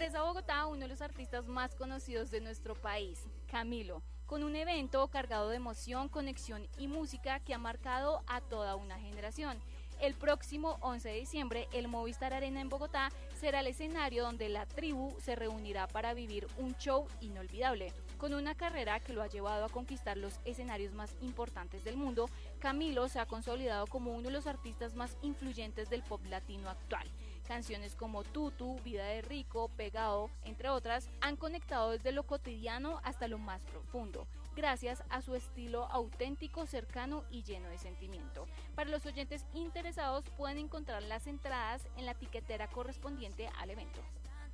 Regresa a Bogotá uno de los artistas más conocidos de nuestro país, Camilo, con un evento cargado de emoción, conexión y música que ha marcado a toda una generación. El próximo 11 de diciembre, el Movistar Arena en Bogotá será el escenario donde la tribu se reunirá para vivir un show inolvidable. Con una carrera que lo ha llevado a conquistar los escenarios más importantes del mundo, Camilo se ha consolidado como uno de los artistas más influyentes del pop latino actual. Canciones como Tutu, Vida de Rico, Pegado, entre otras, han conectado desde lo cotidiano hasta lo más profundo, gracias a su estilo auténtico, cercano y lleno de sentimiento. Para los oyentes interesados pueden encontrar las entradas en la tiquetera correspondiente al evento.